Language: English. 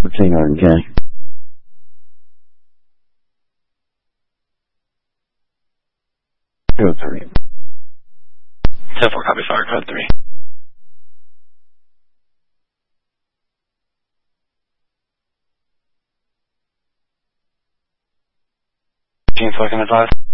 1400K. 203. 10-4, copy, fire code 3. Team fucking advised.